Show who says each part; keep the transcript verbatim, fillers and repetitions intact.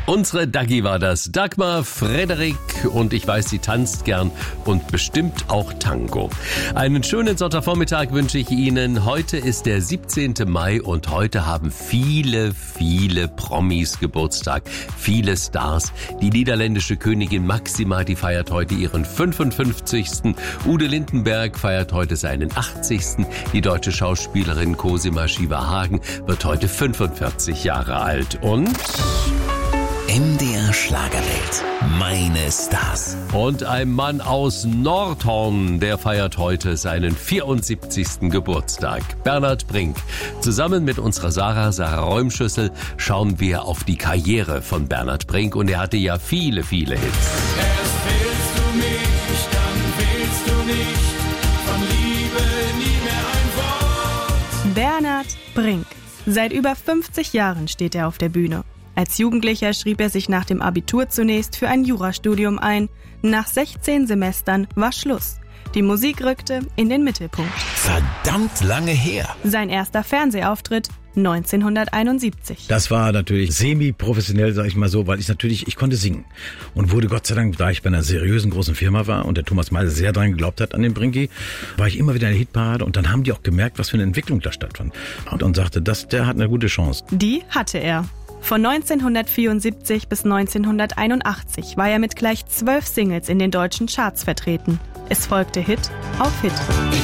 Speaker 1: Unsere Daggy war das, Dagmar Frederik, und ich weiß, sie tanzt gern und bestimmt auch Tango. Einen schönen Sonntagvormittag wünsche ich Ihnen. Heute ist der siebzehnte Mai und heute haben viele, viele Promis Geburtstag, viele Stars. Die niederländische Königin Maxima, die feiert heute ihren fünfundfünfzigsten Ude Lindenberg feiert heute seinen achtzigsten Die deutsche Schauspielerin Cosima Shiva Hagen wird heute fünfundvierzig Jahre alt. Und
Speaker 2: M D R Schlagerwelt. Meine Stars.
Speaker 1: Und ein Mann aus Nordhorn, der feiert heute seinen vierundsiebzigsten Geburtstag. Bernhard Brink. Zusammen mit unserer Sarah, Sarah Räumschüssel, schauen wir auf die Karriere von Bernhard Brink. Und er hatte ja viele, viele Hits.
Speaker 3: Erst wählst du mich, dann wählst du nicht. Von Liebe nie mehr ein Wort.
Speaker 4: Bernhard Brink. Seit über fünfzig Jahren steht er auf der Bühne. Als Jugendlicher schrieb er sich nach dem Abitur zunächst für ein Jurastudium ein. Nach sechzehn Semestern war Schluss. Die Musik rückte in den Mittelpunkt.
Speaker 2: Verdammt lange her.
Speaker 4: Sein erster Fernsehauftritt neunzehnhunderteinundsiebzig.
Speaker 5: Das war natürlich semi-professionell, sag ich mal so, weil ich natürlich, ich konnte singen. Und wurde Gott sei Dank, da ich bei einer seriösen großen Firma war und der Thomas Meisel sehr dran geglaubt hat an den Brinki, war ich immer wieder in der Hitparade und dann haben die auch gemerkt, was für eine Entwicklung da stattfand. Und, und sagte, das, der hat eine gute Chance.
Speaker 4: Die hatte er. Von neunzehnhundertvierundsiebzig bis neunzehnhunderteinundachtzig war er mit gleich zwölf Singles in den deutschen Charts vertreten. Es folgte Hit auf Hit.